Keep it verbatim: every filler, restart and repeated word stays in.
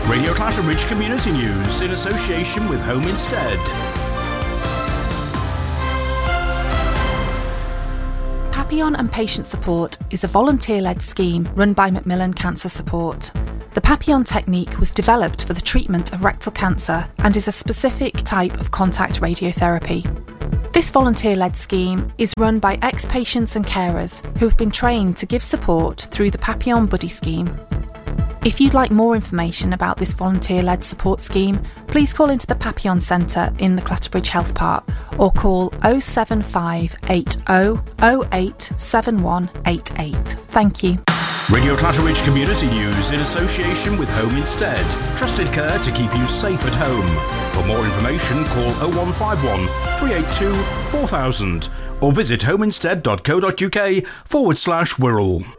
Radio Clatterbridge Community News in association with Home Instead. Papillon and Patient Support is a volunteer-led scheme run by Macmillan Cancer Support. The Papillon technique was developed for the treatment of rectal cancer and is a specific type of contact radiotherapy. This volunteer-led scheme is run by ex-patients and carers who have been trained to give support through the Papillon Buddy scheme. If you'd like more information about this volunteer-led support scheme, please call into the Papillon Centre in the Clatterbridge Health Park or call oh seven five eight oh oh eight seven one eight eight. Thank you. Radio Clatterbridge Community News in association with Home Instead. Trusted care to keep you safe at home. For more information, call oh one five one, three eight two, four thousand or visit homeinstead.co.uk forward slash Wirral.